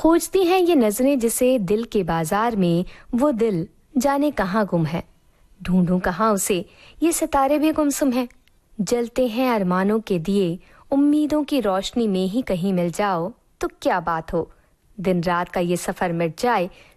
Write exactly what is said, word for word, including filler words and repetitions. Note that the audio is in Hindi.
खोजती हैं ये नजरें जिसे दिल के बाजार में, वो दिल जाने कहाँ गुम है। ढूंढूं कहाँ उसे, ये सितारे भी गुमसुम हैं। जलते हैं अरमानों के दिए, उम्मीदों की रोशनी में ही कहीं मिल जाओ तो क्या बात हो। दिन रात का ये सफर मिट जाए